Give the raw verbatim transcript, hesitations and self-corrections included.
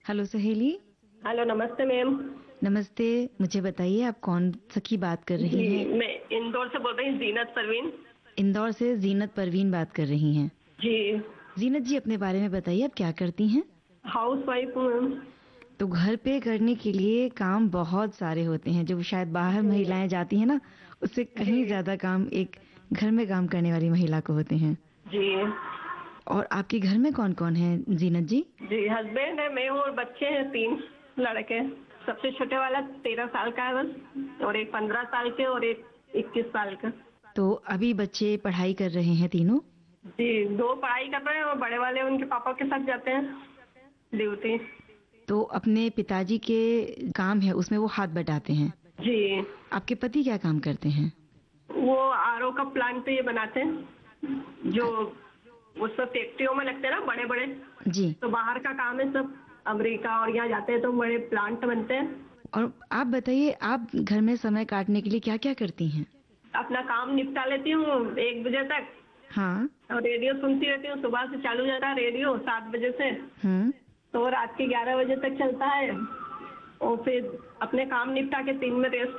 Hello सहेली। Hello, नमस्ते ma'am. नमस्ते। मुझे बताइए आप कौन सखी बात कर रही जी, हैं? मैं इंदौर से बोल रही हूँ, जीनत परवीन। इंदौर से जीनत परवीन बात कर रही हैं। जी। जीनत जी, अपने बारे में बताइए, आप क्या करती हैं? हाउस वाइफ हूँ मैम। तो घर पे करने के लिए काम बहुत सारे होते हैं, जो शायद बाहर जी। महिलाएं जाती हैं ना, उससे कहीं जी। ज्यादा काम एक घर में काम करने वाली महिला को होते हैं। जी। और आपके घर में कौन कौन है जीनत जी? जी, हस्बैंड है, मैं हूँ और बच्चे हैं, तीन लड़के। सबसे छोटे वाला तेरह साल का है बस, और एक पंद्रह साल के और एक इक्कीस साल का। तो अभी बच्चे पढ़ाई कर रहे हैं तीनों? जी, दो पढ़ाई कर रहे हैं और बड़े वाले उनके पापा के साथ जाते हैं ड्यूटी। तो अपने पिताजी के काम है उसमें वो हाथ बटाते हैं। जी। आपके पति क्या काम करते हैं? वो आरओ का प्लांट ये बनाते हैं, जो वो सब फैक्ट्रियों में लगते हैं ना, बड़े बड़े। जी। तो बाहर का काम है सब, अमेरिका और यहाँ जाते हैं तो बड़े प्लांट बनते हैं। और आप बताइए, आप घर में समय काटने के लिए क्या क्या करती हैं? अपना काम निपटा लेती हूँ एक बजे तक, हाँ। और रेडियो सुनती रहती हूँ। सुबह से चालू हो जाता है रेडियो सात बजे से, हम्म। तो रात के ग्यारह बजे तक चलता है। और फिर अपने काम निपटा के तीन में रेस्ट